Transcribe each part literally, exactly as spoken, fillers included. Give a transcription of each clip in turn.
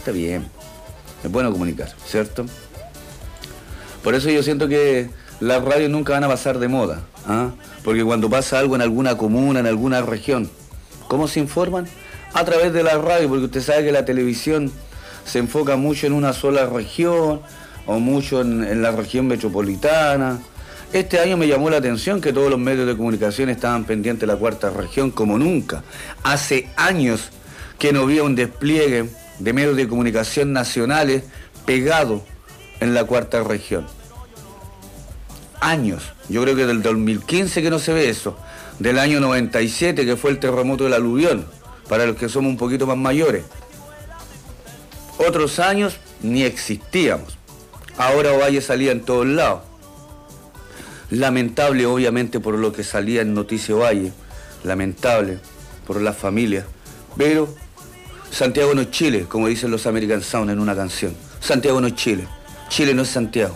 Está bien, es bueno comunicar, ¿cierto? Por eso yo siento que las radios nunca van a pasar de moda, ¿ah? Porque cuando pasa algo en alguna comuna, en alguna región, ¿cómo se informan? A través de la radio, porque usted sabe que la televisión se enfoca mucho en una sola región, o mucho en, en la región metropolitana. Este año me llamó la atención que todos los medios de comunicación estaban pendientes de la cuarta región como nunca. Hace años que no había un despliegue de medios de comunicación nacionales pegado en la cuarta región. Años. Yo creo que del dos mil quince que no se ve eso. Del año noventa y siete que fue el terremoto del aluvión, para los que somos un poquito más mayores. Otros años ni existíamos. Ahora Ovalle salía en todos lados. Lamentable obviamente por lo que salía en Noticia Ovalle. Lamentable por las familias. Pero Santiago no es Chile, como dicen los American Sound en una canción. Santiago no es Chile. Chile no es Santiago.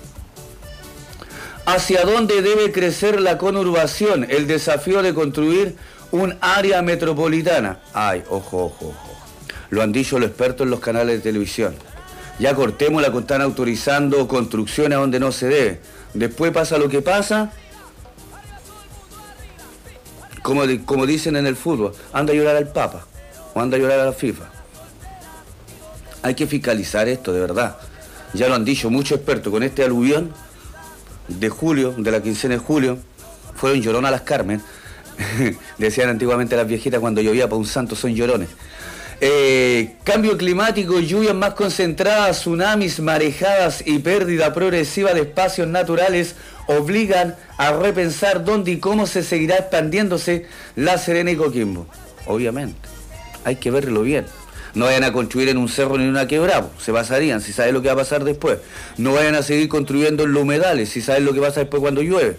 ¿Hacia dónde debe crecer la conurbación? El desafío de construir un área metropolitana. Ay, ojo, ojo, ojo. Lo han dicho los expertos en los canales de televisión. Ya cortémosla con están autorizando construcciones donde no se debe. Después pasa lo que pasa. Como, como dicen en el fútbol, anda a llorar al Papa o anda a llorar a la FIFA. Hay que fiscalizar esto, de verdad. Ya lo han dicho muchos expertos. Con este aluvión de julio, de la quincena de julio, fueron lloronas las Carmen. Decían antiguamente las viejitas cuando llovía para un santo son llorones. Eh, cambio climático, lluvias más concentradas, tsunamis, marejadas y pérdida progresiva de espacios naturales obligan a repensar dónde y cómo se seguirá expandiéndose La Serena y Coquimbo. Obviamente, hay que verlo bien. No vayan a construir en un cerro ni en una quebrada, se pasarían, si saben lo que va a pasar después. No vayan a seguir construyendo en los humedales, si saben lo que pasa después cuando llueve.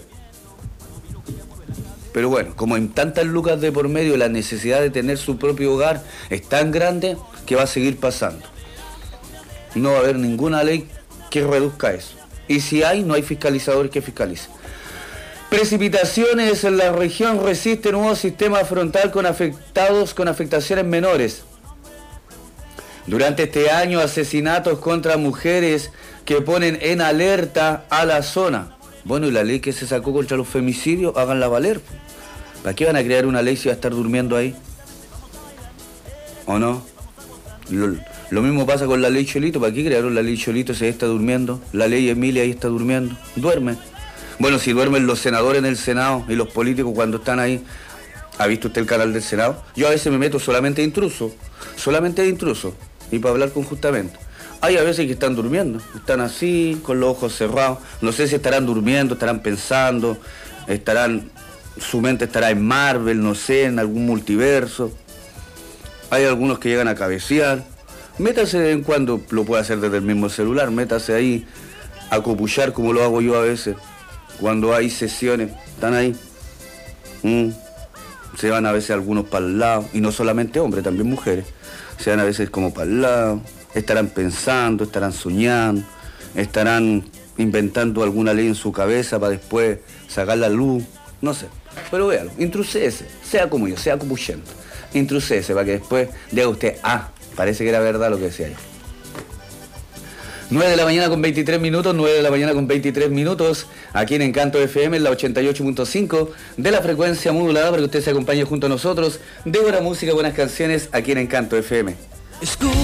Pero bueno, como en tantas lucas de por medio, la necesidad de tener su propio hogar es tan grande que va a seguir pasando. No va a haber ninguna ley que reduzca eso. Y si hay, no hay fiscalizadores que fiscalicen. Precipitaciones en la región resiste nuevo sistema frontal con afectados con afectaciones menores. Durante este año, asesinatos contra mujeres que ponen en alerta a la zona. Bueno, y la ley que se sacó contra los femicidios, háganla valer. ¿Para qué van a crear una ley si va a estar durmiendo ahí? ¿O no? Lo, lo mismo pasa con la ley Cholito. ¿Para qué crearon la ley Cholito si ahí está durmiendo? La ley Emilia ahí está durmiendo. Duerme. Bueno, si duermen los senadores en el Senado y los políticos cuando están ahí. ¿Ha visto usted el canal del Senado? Yo a veces me meto solamente de intruso. Solamente de intruso. Y para hablar conjuntamente. Hay a veces que están durmiendo, están así, con los ojos cerrados. No sé si estarán durmiendo, estarán pensando, estarán, su mente estará en Marvel, no sé, en algún multiverso. Hay algunos que llegan a cabecear. Métase de vez en cuando, lo puede hacer desde el mismo celular, métase ahí a copuchar como lo hago yo a veces. Cuando hay sesiones, están ahí. Mm. Se van a veces algunos para el lado, y no solamente hombres, también mujeres. Se van a veces como para el lado. Estarán pensando, estarán soñando, estarán inventando alguna ley en su cabeza para después sacar la luz, no sé. Pero véalo, intrusese, sea como yo, sea copuchento. Intrusese para que después diga usted, ah, parece que era verdad lo que decía yo. nueve de la mañana con veintitrés minutos, nueve de la mañana con veintitrés minutos, aquí en Encanto F M, en la ochenta y ocho punto cinco de la frecuencia modulada, para que usted se acompañe junto a nosotros de buena música, buenas canciones, aquí en Encanto F M.